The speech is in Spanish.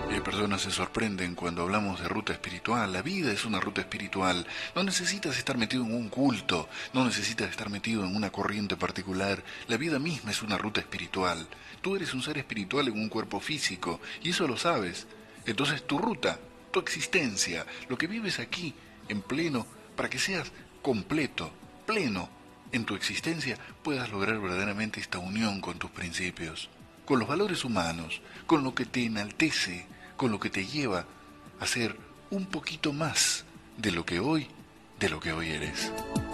Y personas se sorprenden cuando hablamos de ruta espiritual. La vida es una ruta espiritual. No necesitas estar metido en un culto, no necesitas estar metido en una corriente particular. La vida misma es una ruta espiritual. Tú eres un ser espiritual en un cuerpo físico, y eso lo sabes. Entonces tu ruta, tu existencia, lo que vives aquí, en pleno, para que seas completo, pleno, en tu existencia, puedas lograr verdaderamente esta unión con tus principios, con los valores humanos, con lo que te enaltece, con lo que te lleva a ser un poquito más de lo que hoy eres.